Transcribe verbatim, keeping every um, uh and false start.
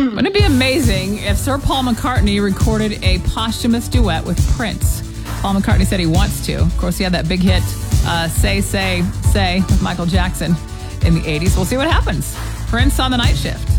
Wouldn't it be amazing if Sir Paul McCartney recorded a posthumous duet with Prince? Paul McCartney said he wants to. Of course, he had that big hit, uh, Say, Say, Say, with Michael Jackson in the eighties. We'll see what happens. Prince on the Night Shift.